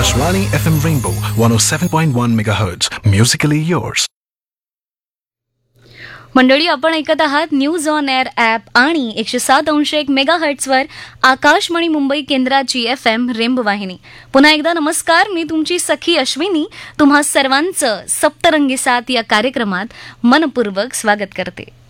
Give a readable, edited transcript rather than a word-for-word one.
Akashvani FM Rainbow 107.1 MHz. Musically yours. मंडळी, आपण ऐकत आहात न्यूज ऑन एअर ॲप आणि 107.1 मेगाहर्ट्झवर आकाशवाणी मुंबई केंद्राची FM रेंबो वाहिनी. पुन्हा एकदा नमस्कार, मी तुमची सखी अश्विनी तुम्हा सर्वांचं सप्तरंगी साथ या कार्यक्रमात मनपूर्वक स्वागत करते.